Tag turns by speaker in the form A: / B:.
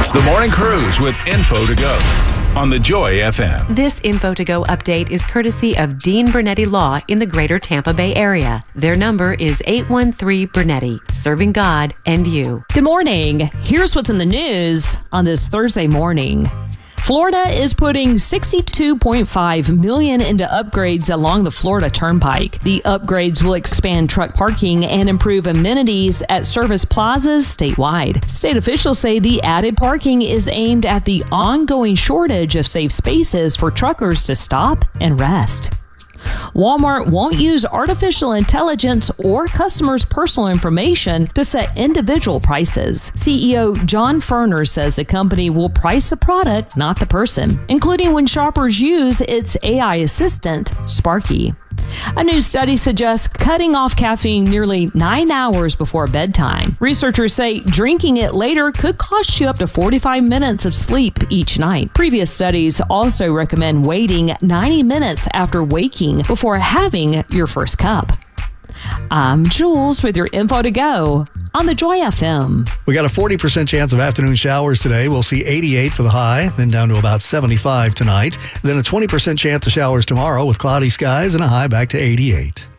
A: The Morning Cruise with Info to Go on the Joy FM.
B: This Info to Go update is courtesy of Dean Bernetti Law in the greater Tampa Bay area. Their number is 813 Bernetti, serving God and you.
C: Good morning. Here's what's in the news on this Thursday morning. Florida is putting $62.5 million into upgrades along the Florida Turnpike. The upgrades will expand truck parking and improve amenities at service plazas statewide. State officials say the added parking is aimed at the ongoing shortage of safe spaces for truckers to stop and rest. Walmart won't use artificial intelligence or customers' personal information to set individual prices. CEO John Furner says the company will price the product, not the person, including when shoppers use its AI assistant, Sparky. A new study suggests cutting off caffeine nearly 9 hours before bedtime. Researchers say drinking it later could cost you up to 45 minutes of sleep each night. Previous studies also recommend waiting 90 minutes after waking before having your first cup. I'm Jules with your Info to Go on the Joy FM.
D: We got a 40% chance of afternoon showers today. We'll see 88 for the high, then down to about 75 tonight. Then a 20% chance of showers tomorrow with cloudy skies and a high back to 88.